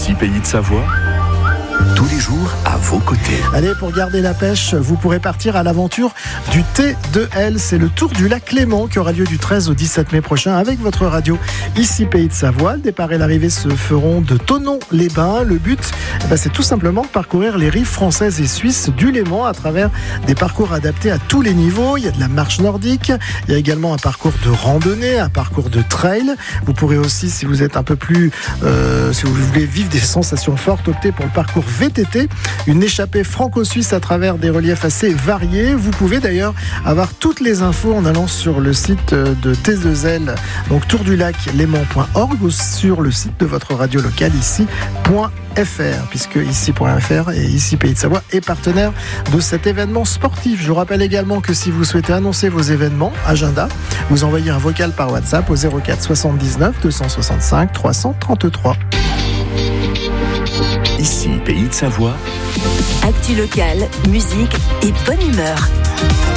Ici Pays de Savoie, tous les jours à vos côtés. Allez, pour garder la pêche, vous pourrez partir à l'aventure du T2L. C'est le tour du lac Léman qui aura lieu du 13 au 17 mai prochain avec votre radio Ici Pays de Savoie. Le départ et l'arrivée se feront de Thonon-les-Bains. Le but, c'est tout simplement de parcourir les rives françaises et suisses du Léman à travers des parcours adaptés à tous les niveaux. Il y a de la marche nordique, il y a également un parcours de randonnée, un parcours de trail. Vous pourrez aussi, si vous êtes un peu plus, si vous voulez vivre des sensations fortes, opter pour le parcours VTT, une échappée franco-suisse à travers des reliefs assez variés. Vous pouvez d'ailleurs avoir toutes les infos en allant sur le site de T2L, donc tourdulacléman.org, ou sur le site de votre radio locale ici.fr, puisque ici.fr et Ici Pays de Savoie est partenaire de cet événement sportif. Je vous rappelle également que si vous souhaitez annoncer vos événements, agenda, vous envoyez un vocal par WhatsApp au 04 79 265 333. Ici Pays de Savoie. Actu locale, musique et bonne humeur.